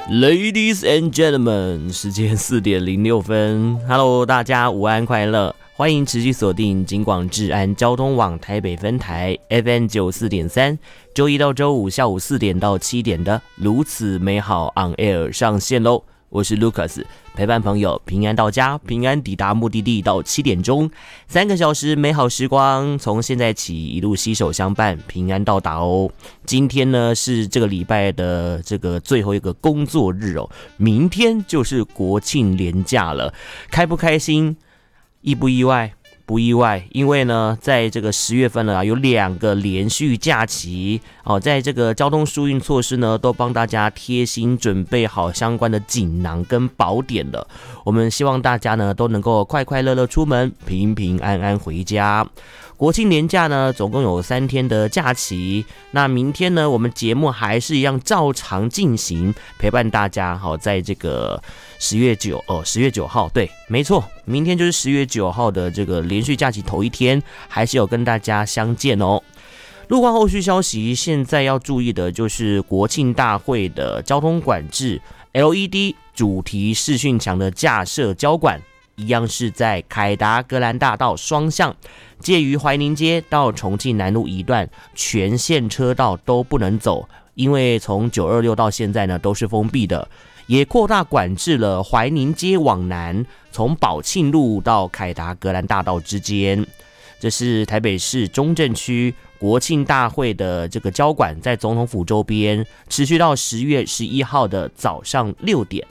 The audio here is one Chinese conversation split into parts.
Ladies and gentlemen， 时间4点06分。Hello， 大家午安快乐，欢迎持续锁定警广治安交通网台北分台 FM 94.3，周一到周五下午4点到7点的如此美好 on air 上线喽。我是 Lucas， 陪伴朋友平安到家，平安抵达目的地到7点钟，3个小时美好时光，从现在起一路携手相伴，平安到达哦。今天呢是这个礼拜的这个最后一个工作日哦，明天就是国庆连假了，开不开心？意不意外？不意外，因为呢，在这个10月份呢，有2个连续假期哦，在这个交通疏运措施呢，都帮大家贴心准备好相关的锦囊跟宝典了。我们希望大家呢都能够快快乐乐出门，平平安安回家。国庆连假呢，总共有3天的假期。那明天呢，我们节目还是一样照常进行，陪伴大家。好，在这个10月9号，对，没错，明天就是10月9号的这个连续假期头一天，还是有跟大家相见哦。路况后续消息，现在要注意的就是国庆大会的交通管制 ，LED 主题视讯墙的架设交管。一样是在凯达格兰大道双向，介于怀宁街到重庆南路一段，全线车道都不能走，因为从926到现在呢都是封闭的，也扩大管制了怀宁街往南，从宝庆路到凯达格兰大道之间。这是台北市中正区国庆大会的这个交管，在总统府周边，持续到10月11号的早上6点。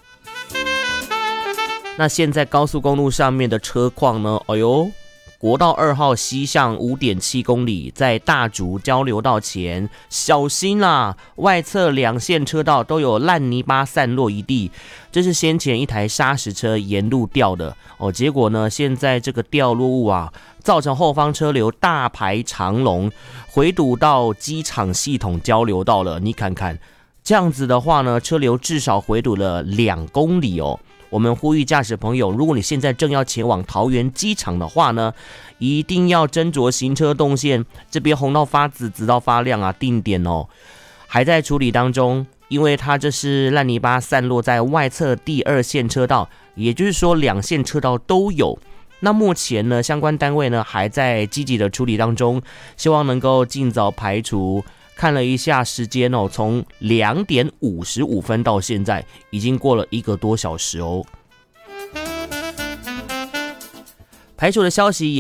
那现在高速公路上面的车况呢？哎呦，国道2号西向 5.7 公里，在大竹交流道前，小心啦！外侧2线车道都有烂泥巴散落一地，这是先前一台砂石车沿路掉的哦。结果呢，现在这个掉落物啊，造成后方车流大排长龙，回堵到机场系统交流道了。你看看，这样子的话呢，车流至少回堵了2公里哦。我们呼吁驾驶朋友，如果你现在正要前往桃园机场的话呢，一定要斟酌行车动线，这边红到发紫，紫到发亮啊，定点哦。还在处理当中，因为它这是烂泥巴散落在外侧第2线车道，也就是说2线车道都有。那目前呢，相关单位呢还在积极的处理当中，希望能够尽早排除。看了一下时间哦，从2点55分到现在，已经过了1个多小时哦。排除的消息也